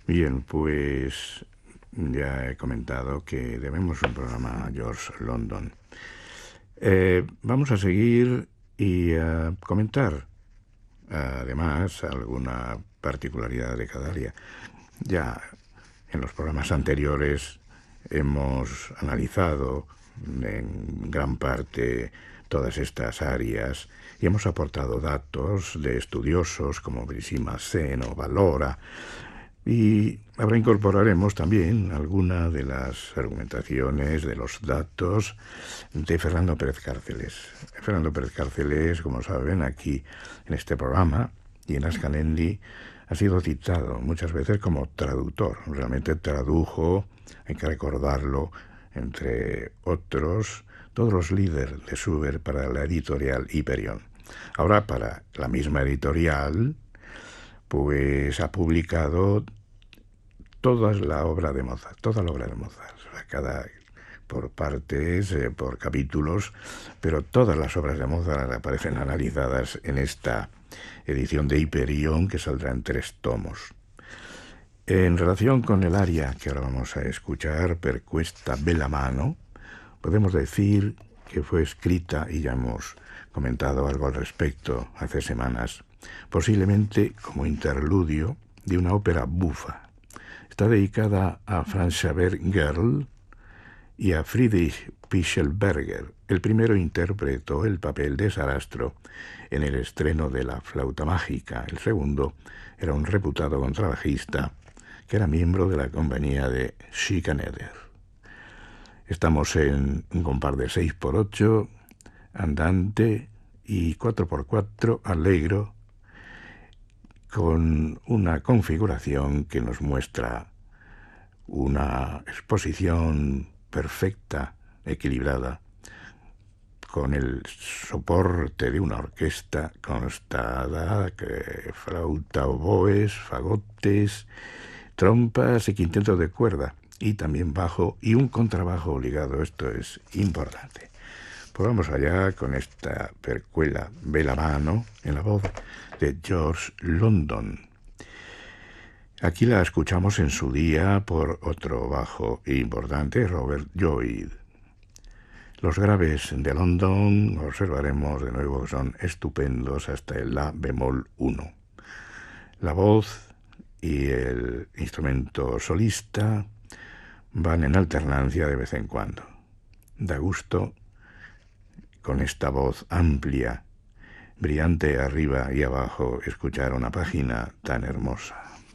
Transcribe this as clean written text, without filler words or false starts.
Bien, pues ya he comentado que debemos un programa a George London. Vamos a seguir y a comentar, además, alguna particularidad de cada área. Ya en los programas anteriores hemos analizado en gran parte todas estas áreas y hemos aportado datos de estudiosos como Brigitte Sen o Valora, y ahora incorporaremos también alguna de las argumentaciones, de los datos de Fernando Pérez Cárceles. Fernando Pérez Cárceles, como saben, aquí en este programa y en Ascalendi ha sido citado muchas veces como traductor. Realmente tradujo, hay que recordarlo, entre otros, todos los líderes de Schubert para la editorial Hyperion. Ahora, para la misma editorial, pues ha publicado toda la obra de Mozart, por partes, por capítulos, pero todas las obras de Mozart aparecen analizadas en esta edición de Hyperion, que saldrá en 3 tomos. En relación con el aria que ahora vamos a escuchar, Per questa bella mano, podemos decir que fue escrita, y ya hemos comentado algo al respecto hace semanas, posiblemente como interludio de una ópera bufa. Está dedicada a Franz Xaver Gerl y a Friedrich Pichelberger. El primero interpretó el papel de Sarastro en el estreno de La flauta mágica. El segundo era un reputado contrabajista que era miembro de la compañía de Schikaneder. Estamos en un compás de 6x8, andante y 4x4 allegro, con una configuración que nos muestra una exposición perfecta, equilibrada, con el soporte de una orquesta constada, que flauta, oboes, fagotes, trompas y quintetos de cuerda, y también bajo y un contrabajo obligado. Esto es importante. Pues vamos allá con esta Per quella bella mano en la voz de George London. Aquí la escuchamos en su día por otro bajo importante, Robert Lloyd. Los graves de London, observaremos de nuevo que son estupendos hasta el La bemol 1. La voz y el instrumento solista van en alternancia de vez en cuando. Da gusto con esta voz amplia, brillante arriba y abajo, escuchar una página tan hermosa.